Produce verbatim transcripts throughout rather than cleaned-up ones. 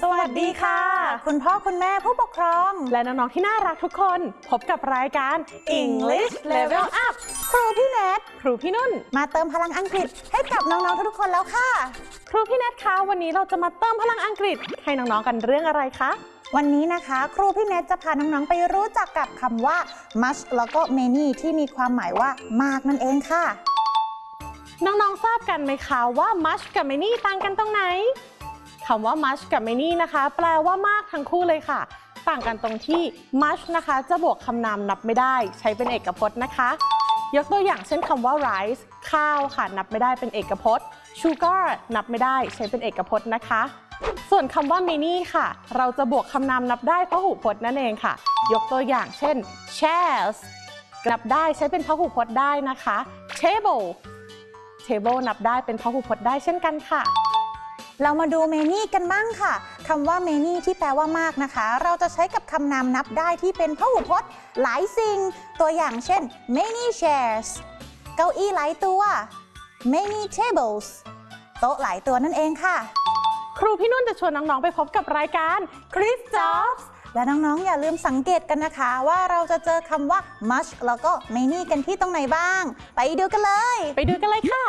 สวัสดีค่ะคุณพ่อคุณแม่ผู้ปกครองและน้องๆที่น่ารักทุกคนพบกับรายการ English Level Up ครูพี่เนทครูพี่นุ่นมาเติมพลังอังกฤษให้กับน้องๆทุกคนแล้วค่ะครูพี่เนทคะวันนี้เราจะมาเติมพลังอังกฤษให้น้องๆกันเรื่องอะไรคะวันนี้นะคะครูพี่เนทจะพาน้องๆไปรู้จักกับคำว่า much แล้วก็ many ที่มีความหมายว่ามากนั่นเองค่ะน้องๆทราบกันไหมคะว่า much กับ many ต่างกันตรงไหนคำว่า much กับ many นะคะแปลว่ามากทั้งคู่เลยค่ะต่างกันตรงที่ much นะคะจะบวกคำนามนับไม่ได้ใช้เป็นเอกพจน์นะคะยกตัวอย่างเช่นคำว่า rice ข้าวค่ะนับไม่ได้เป็นเอกพจน์ sugar นับไม่ได้ใช้เป็นเอกพจน์นะคะส่วนคำว่า many ค่ะเราจะบวกคำนามนับได้พหูพจน์นั่นเองค่ะยกตัวอย่างเช่น chairs นับได้ใช้เป็นพหูพจน์ได้นะคะ table table นับได้เป็นพหูพจน์ได้เช่นกันค่ะเรามาดู many กันบ้างค่ะคำว่า many ที่แปลว่ามากนะคะเราจะใช้กับคำนามนับได้ที่เป็นพหูพจน์หลายสิ่งตัวอย่างเช่น many chairs เก้าอี้หลายตัว many tables โต๊ะหลายตัวนั่นเองค่ะครูพี่นุ่นจะชวนน้องๆไปพบกับรายการ Chris Jobs และน้องๆอย่าลืมสังเกตกันนะคะว่าเราจะเจอคำว่า much แล้วก็ many กันที่ตรงไหนบ้างไปดูกันเลยไปดูกันเลยค่ะ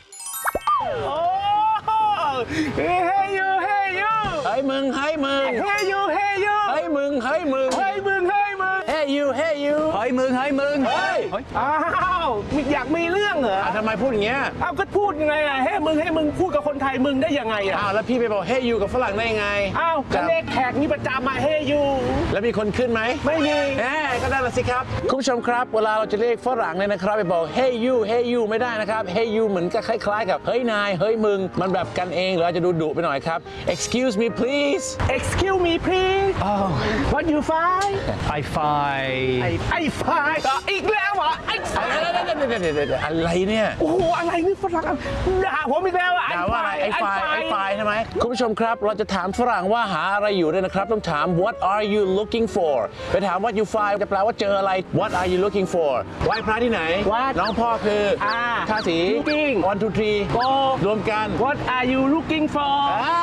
เฮ้ยเฮ้ยยูเฮ้ยยูเฮ้ยมึงเฮ้ยมึงเฮ้ยยูเฮ้ยยูเฮ้ยมึงเฮ้ยมึงเฮ้ยมึงเฮ้ยมึงเฮ้ยยูเฮ้ยยูเฮ้ยมึงเฮ้ยมึงเฮ้ยอ้าวอยากมีเรื่องเหรอทำไมพูดอย่างเงี้ยอ้าวก็พูดยังไงอ่ะเฮ้ยมึงเฮ้ยมึงพูดกับคนไทยมึงได้ยังไงอ่ะอ้าวแล้วพี่ไปบอกเฮ้ยยูกับฝรั่งได้ยังไงอ้าวก็เลขแขกนี่ประจำมาเฮ้ยยูแล้วมีคนขึ้นไหมไม่มีแหมก็ได้ละสิครับคุณผู้ชมครับเวลาเราจะเรียกฝรั่งเนี่ยนะครับไปบอกเฮ้ยยูเฮ้ยยูไม่ได้นะครับเฮ้ยยูเหมือนกับคล้ายๆกับเฮ้ยนายเฮ้ยมึงมันแบบกันเองหรืออาจจะดูดุไปหน่อยครับ excuse me please excuse me please oh what you find I find ไอ้ไอ้ไฟอีกแล้วเหรอไอ้อะไรเนี่ยโอ้โหอะไรนี่ฝรั่งด่าผมอีกแล้วอ่ะไอ้ไฟไอ้ไฟไอ้ไฟใช่ไหมคุณผู้ชมครับเราจะถามฝรั่งว่าหาอะไรอยู่ด้วยนะครับต้องถาม what are you looking for ไปถาม what you find จะแปลว่าเจออะไร what are you looking for ไหว้พระที่ไหนน้องพ่อคือท่าสี one two three รวมกัน what are you looking for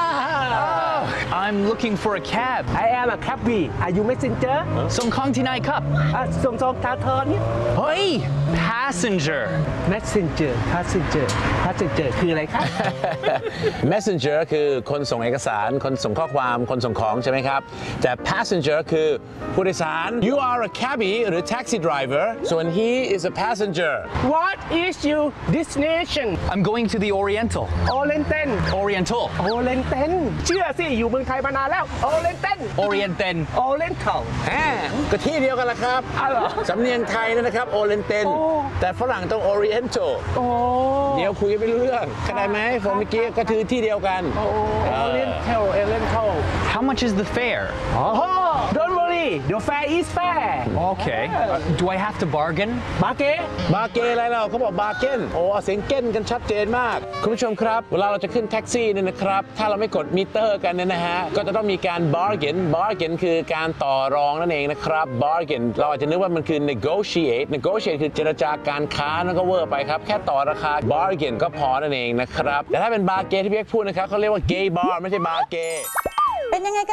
I'm looking for a cab I am a cabby are you messenger ส่งของที่ไหนครับส่งส่งทางเธอนี่เฮ้ย passenger messenger passenger passenger คืออะไรครับ messenger คือคนส่งเอกสารคนส่งข้อความคนส่งของใช่ไหมครับแต่ passenger คือผู้โดยสาร you are a cabbie หรือ taxi driver ส่วน he is a passenger what is your destination I'm going to the Oriental Oriental Oriental Oriental เชื่อสิอยู่เมืองไทยมานานแล้ว Oriental Oriental Oriental แหมก็ที่เดียวกันละครับสำเนียงไทยนะครับ Oriental แต่ฝรั่งต้อง Oriental เดี๋ยวคุยกันไม่รู้เรื่องเข้าใจไหมผมเมื่อกี้ก็คือที่เดียวกัน Oriental Oriental How much is the fare oh don't worry the fare is fair Okay do I have to bargain บาเก้บาเก้อะไรเราเขาบอกบาเก้นโอ้เสียงเก้นกันชัดเจนมากคุณผู้ชมครับเวลาเราจะขึ้นแท็กซี่เนี่ยนะครับถ้าเราไม่กดมิเตอร์กันเนี่ยนะฮะก็จะต้องมีการ bargain bargain คือการต่อรองนั่นเองนะครับ bargain เราอาจจะนึกว่ามันคือ negotiate negotiate คือเจรจาการค้านั่นก็เวอร์ไปครับแค่ต่อราคา bargain ก็พอนั่นเองนะครับแต่ถ้าเป็นบาเก้ที่พี่เอกพูดนะครับเขาเรียกว่า gay bar ไม่ใช่บาเก้เป็นยังไง